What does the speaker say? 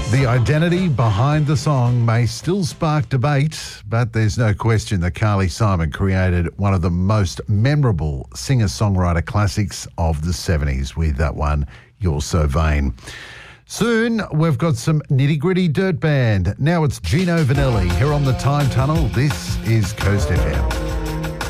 The identity behind the song may still spark debate, but there's no question that Carly Simon created one of the most memorable singer-songwriter classics of the 70s with that one, You're So Vain. Soon, we've got some nitty-gritty dirt band. Now it's Gino Vanelli here on the Time Tunnel. This is Coast FM.